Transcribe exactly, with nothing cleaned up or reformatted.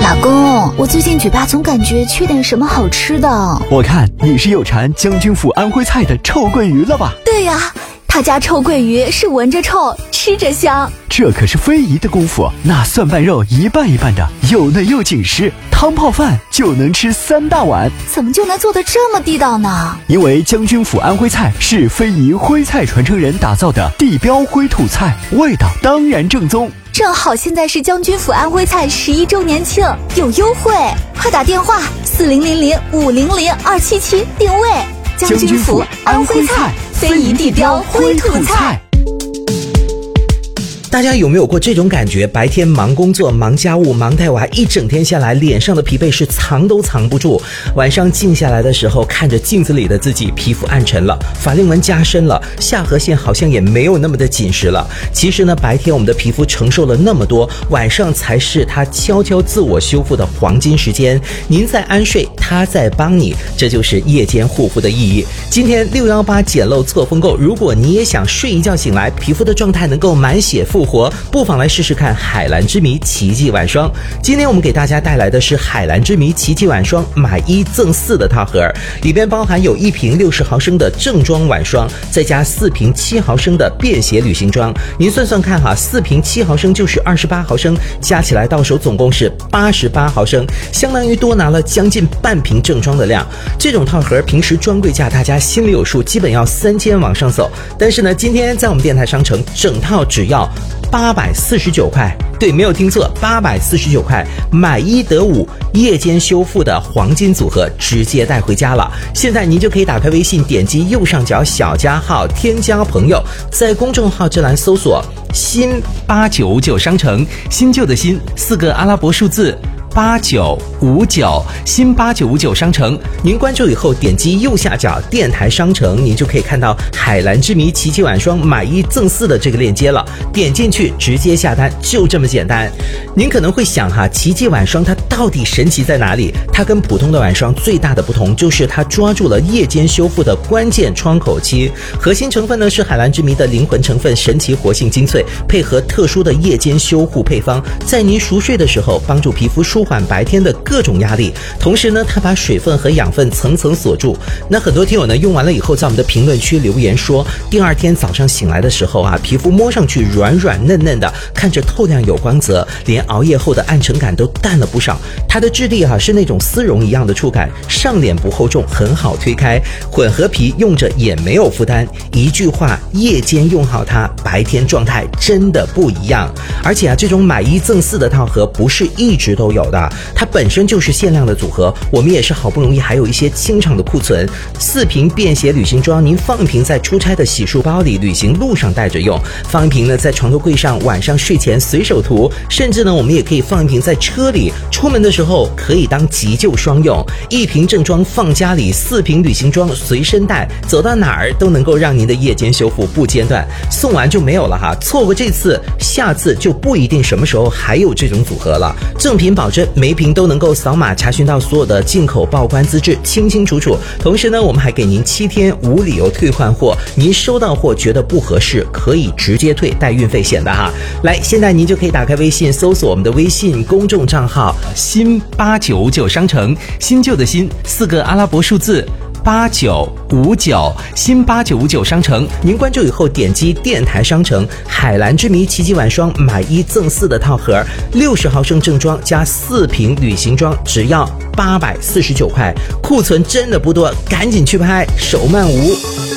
老公，我最近嘴巴总感觉缺点什么好吃的。 我看你是有馋将军府安徽菜的臭鳜鱼了吧？ 对呀，他家臭鳜鱼是闻着臭，吃着香。 这可是非遗的功夫，那蒜瓣肉一半一半的，又嫩又紧实，汤泡饭就能吃三大碗。 怎么就能做得这么地道呢？ 因为将军府安徽菜是非遗徽菜传承人打造的地标徽土菜，味道当然正宗。 正好现在是将军府安徽菜十一周年庆，有优惠，快打电话四零零零五零零二七七定位。 将军府安徽菜， 非遗地标徽土菜。 大家有没有过这种感觉？白天忙工作、忙家务、忙带娃，一整天下来，脸上的疲惫是藏都藏不住。晚上静下来的时候，看着镜子里的自己，皮肤暗沉了，法令纹加深了，下颌线好像也没有那么的紧实了。其实呢，白天我们的皮肤承受了那么多，晚上才是它悄悄自我修复的黄金时间。您在安睡，它在帮你，这就是夜间护肤的意义。今天六一八捡漏错峰购，如果你也想睡一觉醒来，皮肤的状态能够满血复活，不妨来试试看海蓝之谜奇迹晚霜。今天我们给大家带来的是海蓝之谜奇迹晚霜买一赠四的套盒，里边包含有一瓶六十毫升的正装晚霜，再加四瓶七毫升的便携旅行装。您算算看哈，四瓶七毫升就是二十八毫升，加起来到手总共是八十八毫升，相当于多拿了将近半瓶正装的量。这种套盒平时专柜价大家心里有数，基本要三千往上走，但是呢，今天在我们电台商城整套只要八百四十九块，对，没有听错，八百四十九块，买一得五，夜间修复的黄金组合直接带回家了。现在您就可以打开微信，点击右上角小加号，添加朋友，在公众号这栏搜索新八九五九商城，新旧的新，四个阿拉伯数字八九五九，新八九五九商城。您关注以后点击右下角电台商城，您就可以看到海蓝之谜奇迹晚霜买一赠四的这个链接了，点进去直接下单，就这么简单。您可能会想哈，奇迹晚霜它到底神奇在哪里？它跟普通的晚霜最大的不同就是它抓住了夜间修复的关键窗口期，核心成分呢是海蓝之谜的灵魂成分神奇活性精粹，配合特殊的夜间修护配方，在您熟睡的时候帮助皮肤舒缓白天的各种压力，同时呢，它把水分和养分层层锁住。那很多听友呢用完了以后，在我们的评论区留言说，第二天早上醒来的时候啊，皮肤摸上去软软嫩嫩的，看着透亮有光泽，连熬夜后的暗沉感都淡了不少。它的质地啊是那种丝绒一样的触感，上脸不厚重，很好推开，混合皮用着也没有负担。一句话，夜间用好它，白天状态真的不一样。而且啊，这种买一赠四的套盒不是一直都有的，它本身就是限量的组合，我们也是好不容易还有一些清场的库存。四瓶便携旅行装，您放一瓶在出差的洗漱包里，旅行路上带着用；放一瓶呢在床头柜上，晚上睡前随手涂；甚至呢，我们也可以放一瓶在车里，出门的时候可以当急救双用。一瓶正装放家里，四瓶旅行装随身带，走到哪儿都能够让您的夜间修复不间断。送完就没有了哈，错过这次，下次就不一定什么时候还有这种组合了。正品保证，每瓶都能够扫码查询到所有的进口报关资质，清清楚楚。同时呢，我们还给您七天无理由退换货，您收到货觉得不合适，可以直接退，带运费险的哈。来，现在您就可以打开微信，搜索我们的微信公众账号新八九五九商城，新旧的新，四个阿拉伯数字八九五九，新八九五九商城。您关注以后点击电台商城海蓝之谜奇迹晚霜买一赠四的套盒，六十毫升正装加四瓶旅行装，只要八百四十九块，库存真的不多，赶紧去拍，手慢无。